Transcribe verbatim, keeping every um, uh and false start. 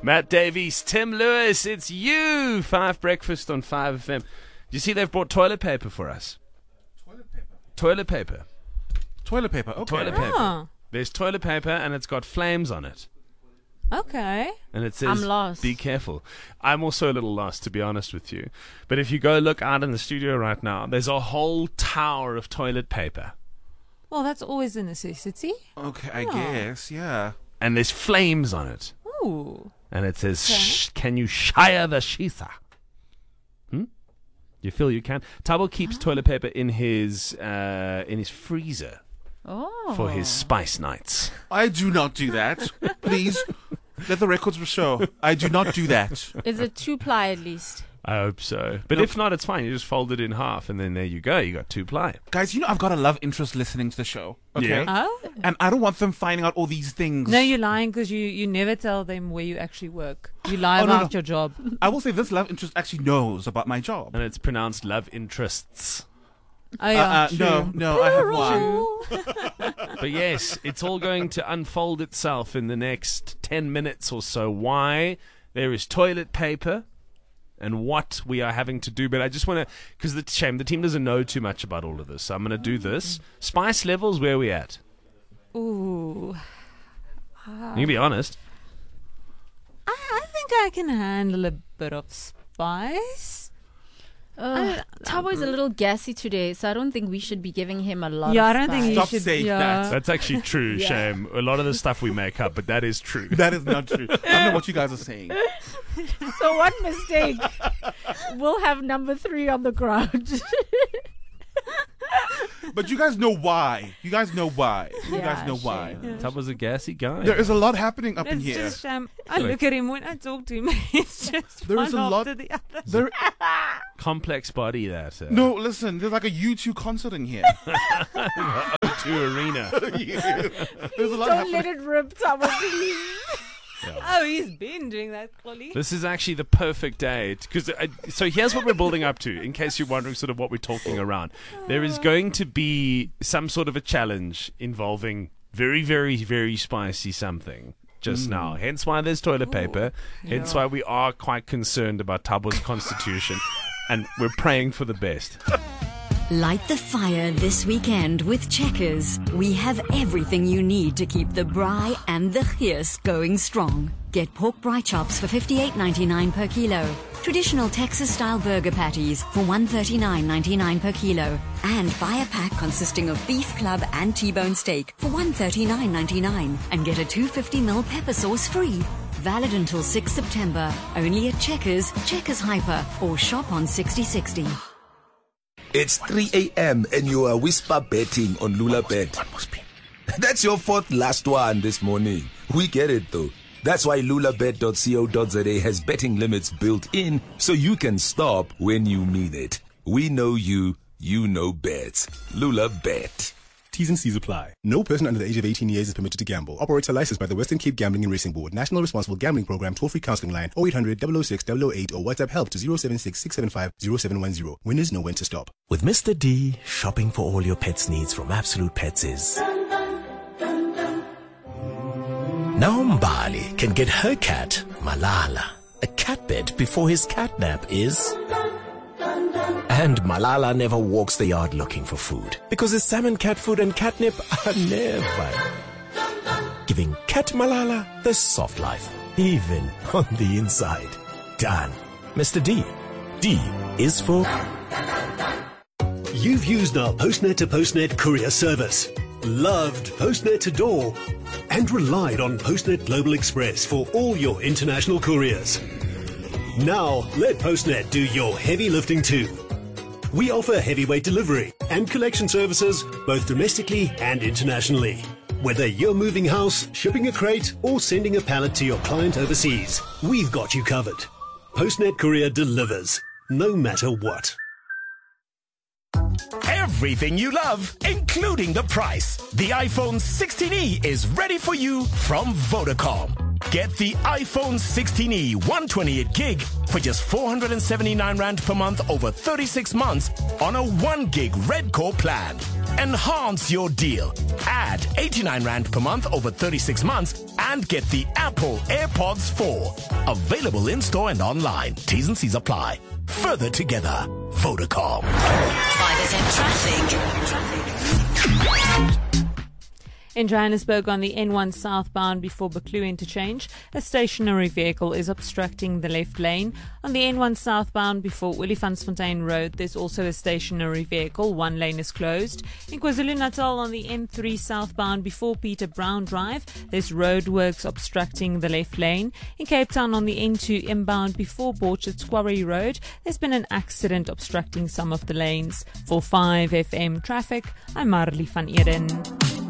Matt Davies, Tim Lewis, it's you. Five Breakfast on five F M. Do you see they've brought toilet paper for us? Toilet paper. Toilet paper. Toilet paper. Okay. Toilet Oh. paper. There's toilet paper and it's got flames on it. Okay. And it says, I'm lost. be careful. I'm also a little lost, to be honest with you. But if you go look out in the studio right now, there's a whole tower of toilet paper. Well, that's always a necessity. Okay, I Oh. guess. Yeah. And there's flames on it. Ooh. And it says, Okay. Shh, can you shire the shisa? Hmm? You feel you can? Tabo keeps toilet paper in his uh, in his freezer Oh. for his spice nights. I do not do that. Please, let the records show. I do not do that. Is it two ply at least? I hope so. But No. if not, it's fine. You just fold it in half, and then there you go. You got two ply. Guys, you know I've got a love interest listening to the show. Okay. Yeah. Oh. And I don't want them finding out all these things. No, you're lying because you, you never tell them where you actually work. You lie Oh, no, about no. your job. I will say this love interest actually knows about my job. And it's pronounced love interests. Oh, yeah. Uh, uh, true. no, no, I have one. True. But yes, it's all going to unfold itself in the next ten minutes or so. Why? There is toilet paper and what we are having to do. But I just want to, because the shame, the team doesn't know too much about all of this. So I'm going to do this. Spice levels, where are we at? Ooh. You can be honest. I, I think I can handle a bit of spice. Uh, Tabo is a little gassy today, so I don't think we should be giving him a lot Yeah, of I don't think spice. you Stop should. saying yeah. that. That's actually true, Yeah. Shame. A lot of the stuff we make up, but that is true. That is not true. I don't know what you guys are saying. So one mistake. We'll have number three on the ground. But you guys know why. You guys know why. You Yeah, guys know why. shame. Tub was a gassy guy. There is a lot happening up in It's here. just um, I look at him when I talk to him. It's just There one is a lot- after the other. There, Complex body, that. Uh, no, listen. There's like a U two concert in here. to arena. There's a lot Don't happening. let it rip, Tabo, please. Oh, he's been doing that, Chloe. This is actually the perfect day because so here's what we're building up to. In case you're wondering, sort of what we're talking around, there is going to be some sort of a challenge involving very, very, very spicy something just now. Hence why there's toilet paper. Hence why we are quite concerned about Tabo's constitution, and we're praying for the best. Light the fire this weekend with Checkers. We have everything you need to keep the braai and the geus going strong. Get pork braai chops for fifty-eight ninety-nine per kilo. Traditional Texas-style burger patties for one thirty-nine ninety-nine per kilo. And buy a pack consisting of beef club and T-bone steak for one thirty-nine ninety-nine. And get a two fifty milliliter pepper sauce free. Valid until sixth September. Only at Checkers, Checkers Hyper, or shop on sixty sixty. It's three a.m. and you are whisper betting on Lula Bet. That's your fourth last one this morning. We get it though. That's why lula bet dot co dot za has betting limits built in so you can stop when you mean it. We know you, you know bets. Lula Bet. T's and C's apply. No person under the age of eighteen years is permitted to gamble. Operator licensed by the Western Cape Gambling and Racing Board. National Responsible Gambling Program. Toll-free counseling line oh eight hundred, double oh six, double oh eight or WhatsApp help to oh seven six, six seven five, oh seven one oh. Winners know when to stop. With Mister D, shopping for all your pets' needs from Absolute Pets is... Now Mbali can get her cat, Malala, a cat bed before his catnap is... And Malala never walks the yard looking for food because his salmon cat food and catnip are nearby. Giving Cat Malala the soft life, even on the inside. Done. Mister D. D is for... You've used our Postnet to Postnet courier service, loved Postnet to door, and relied on Postnet Global Express for all your international couriers. Now, let Postnet do your heavy lifting too. We offer heavyweight delivery and collection services both domestically and internationally. Whether you're moving house, shipping a crate, or sending a pallet to your client overseas, we've got you covered. Postnet Courier delivers, no matter what. Everything you love, including the price. The iPhone sixteen E is ready for you from Vodacom. Get the iPhone sixteen E one twenty-eight gig for just four hundred seventy-nine rand per month over thirty-six months on a one gig Red Core plan. Enhance your deal. Add eighty-nine rand per month over thirty-six months and get the Apple AirPods four. Available in-store and online. T's and C's apply. Further together. Vodacom. five F M traffic. In Johannesburg on the N one southbound before Buccleuch interchange, a stationary vehicle is obstructing the left lane. On the N one southbound before Olifantsfontein Road, there's also a stationary vehicle. One lane is closed. In KwaZulu-Natal on the N three southbound before Peter Brown Drive, there's roadworks obstructing the left lane. In Cape Town on the N two inbound before Borchards Quarry Road, there's been an accident obstructing some of the lanes. For five F M traffic, I'm Marley van Eden.